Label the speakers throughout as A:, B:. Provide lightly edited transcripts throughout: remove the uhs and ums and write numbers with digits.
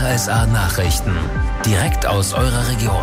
A: RSA Nachrichten. Direkt aus eurer Region.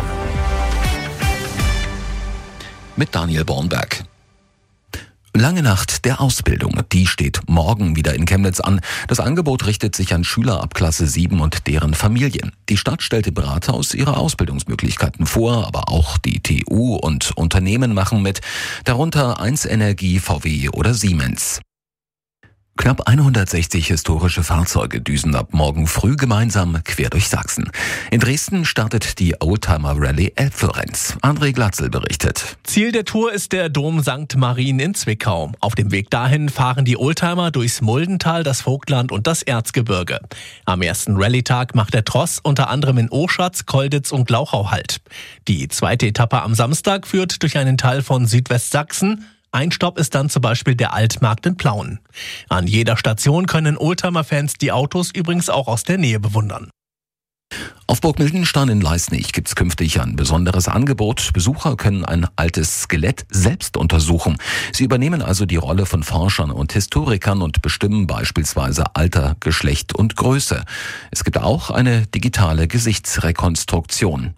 B: Mit Daniel Bornberg. Lange Nacht der Ausbildung, die steht morgen wieder in Chemnitz an. Das Angebot richtet sich an Schüler ab Klasse 7 und deren Familien. Die Stadt stellt im Rathaus ihre Ausbildungsmöglichkeiten vor, aber auch die TU und Unternehmen machen mit, darunter 1 Energie, VW oder Siemens. Knapp 160 historische Fahrzeuge düsen ab morgen früh gemeinsam quer durch Sachsen. In Dresden startet die Oldtimer Rallye Elbflorenz. André Glatzel berichtet.
C: Ziel der Tour ist der Dom St. Marien in Zwickau. Auf dem Weg dahin fahren die Oldtimer durchs Muldental, das Vogtland und das Erzgebirge. Am ersten Rallyetag macht der Tross unter anderem in Oschatz, Kolditz und Glauchau Halt. Die zweite Etappe am Samstag führt durch einen Teil von Südwestsachsen. Ein Stopp ist dann zum Beispiel der Altmarkt in Plauen. An jeder Station können Oldtimer-Fans die Autos übrigens auch aus der Nähe bewundern.
B: Auf Burg Mildenstein in Leisnig gibt's künftig ein besonderes Angebot. Besucher können ein altes Skelett selbst untersuchen. Sie übernehmen also die Rolle von Forschern und Historikern und bestimmen beispielsweise Alter, Geschlecht und Größe. Es gibt auch eine digitale Gesichtsrekonstruktion.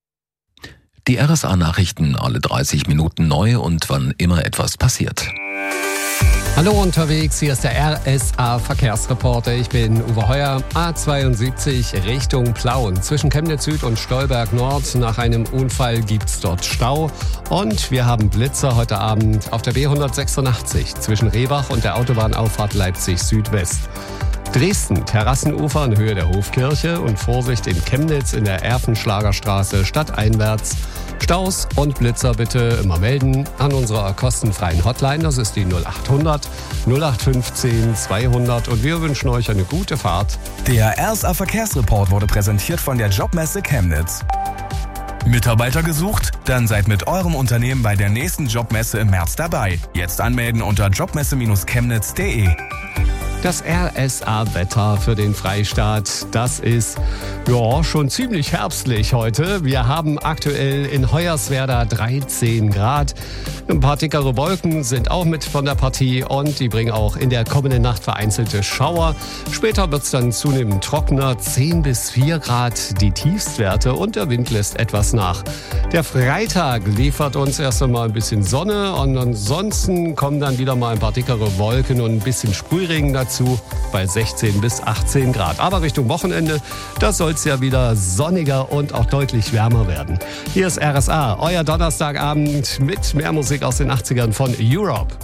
B: Die RSA-Nachrichten alle 30 Minuten neu und wann immer etwas passiert.
D: Hallo unterwegs, hier ist der RSA-Verkehrsreporter. Ich bin Uwe Heuer, A72 Richtung Plauen. Zwischen Chemnitz Süd und Stolberg Nord. Nach einem Unfall gibt's dort Stau. Und wir haben Blitzer heute Abend auf der B186 zwischen Rehbach und der Autobahnauffahrt Leipzig Südwest. Dresden, Terrassenufer in Höhe der Hofkirche und Vorsicht in Chemnitz in der Erfenschlagerstraße stadteinwärts. Staus und Blitzer bitte immer melden an unserer kostenfreien Hotline. Das ist die 0800 0815 200 und wir wünschen euch eine gute Fahrt.
E: Der RSA Verkehrsreport wurde präsentiert von der Jobmesse Chemnitz. Mitarbeiter gesucht? Dann seid mit eurem Unternehmen bei der nächsten Jobmesse im März dabei. Jetzt anmelden unter jobmesse-chemnitz.de.
D: Das RSA-Wetter für den Freistaat, das ist schon ziemlich herbstlich heute. Wir haben aktuell in Hoyerswerda 13 Grad. Ein paar dickere Wolken sind auch mit von der Partie und die bringen auch in der kommenden Nacht vereinzelte Schauer. Später wird es dann zunehmend trockener, 10 bis 4 Grad die Tiefstwerte und der Wind lässt etwas nach. Der Freitag liefert uns erst einmal ein bisschen Sonne und ansonsten kommen dann wieder mal ein paar dickere Wolken und ein bisschen Sprühregen dazu bei 16 bis 18 Grad. Aber Richtung Wochenende, da soll es ja wieder sonniger und auch deutlich wärmer werden. Hier ist RSA, euer Donnerstagabend mit mehr Musik aus den 80ern von Europe.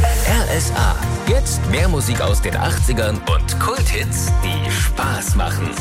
A: RSA, jetzt mehr Musik aus den 80ern und Kulthits, die Spaß machen.